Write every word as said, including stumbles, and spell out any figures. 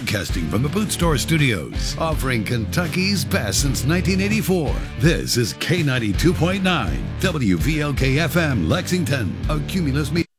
Broadcasting from the Boot Store Studios, offering Kentucky's best since nineteen eighty-four. This is K ninety-two point nine, W V L K F M, Lexington, a Cumulus Media.